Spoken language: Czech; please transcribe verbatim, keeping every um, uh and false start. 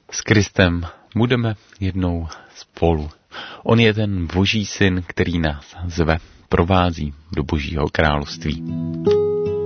S Kristem budeme jednou spolu. On je ten boží syn, který nás zve, provází do božího království.